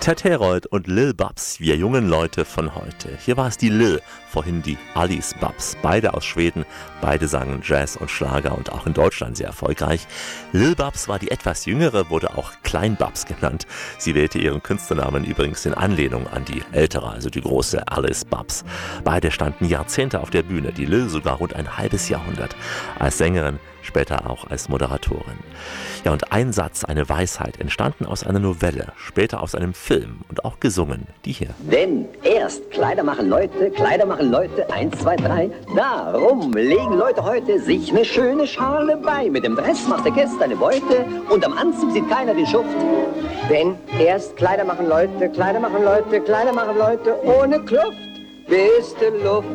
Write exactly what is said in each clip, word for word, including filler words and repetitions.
Ted Herold und Lil Babs, wir jungen Leute von heute. Hier war es die Lil, vorhin die Alice Babs. Beide aus Schweden, beide sangen Jazz und Schlager und auch in Deutschland sehr erfolgreich. Lil Babs war die etwas jüngere, wurde auch Klein Babs genannt. Sie wählte ihren Künstlernamen übrigens in Anlehnung an die ältere, also die große Alice Babs. Beide standen Jahrzehnte auf der Bühne, die Lil sogar rund ein halbes Jahrhundert. Als Sängerin, später auch als Moderatorin. Ja, und ein Satz, eine Weisheit, entstanden aus einer Novelle, später aus einem Film und auch gesungen, die hier. Denn erst Kleider machen Leute, Kleider machen Leute, eins, zwei, drei. Darum legen Leute heute sich eine schöne Schale bei. Mit dem Dress macht der Gast eine Beute und am Anzug sieht keiner den Schuft. Denn erst Kleider machen Leute, Kleider machen Leute, Kleider machen Leute ohne Kluft. Beste Luft.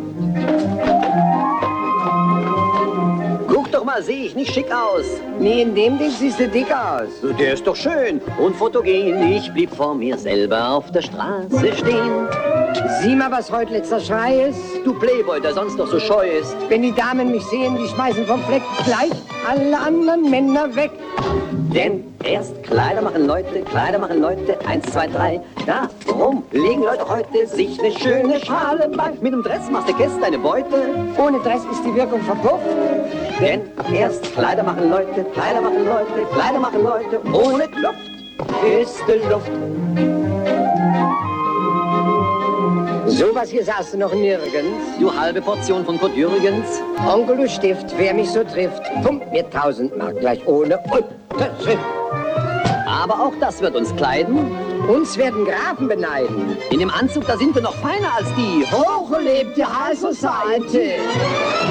Guck doch mal, sehe ich nicht schick aus? Nee, in dem Ding siehst du dick aus. Der ist doch schön und fotogen. Ich blieb vor mir selber auf der Straße stehen. Sieh mal, was heute letzter Schrei ist. Du Playboy, der sonst doch so scheu ist. Wenn die Damen mich sehen, die schmeißen vom Fleck gleich alle anderen Männer weg. Denn erst Kleider machen Leute, Kleider machen Leute, eins, zwei, drei. Darum legen Leute heute sich eine schöne Schale bei. Mit dem Dress macht der Gast eine Beute. Ohne Dress ist die Wirkung verpufft. Denn erst Kleider machen Leute, Kleider machen Leute, Kleider machen Leute ohne Kluft. Beste Luft. Sowas hier sahst du noch nirgends. Du halbe Portion von Kurt Jürgens. Onkel, du Stift, wer mich so trifft, pumpt mir tausend Mark gleich ohne Unterschrift. Aber auch das wird uns kleiden. Uns werden Grafen beneiden. In dem Anzug, da sind wir noch feiner als die. Hoch lebt die High Society.